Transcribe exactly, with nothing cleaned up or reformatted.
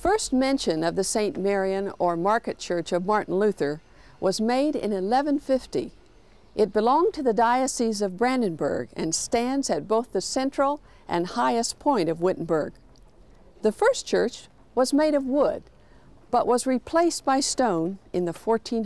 First mention of the Saint Marian or Market Church of Martin Luther was made in eleven fifty. It belonged to the Diocese of Brandenburg and stands at both the central and highest point of Wittenberg. The first church was made of wood, but was replaced by stone in the fourteen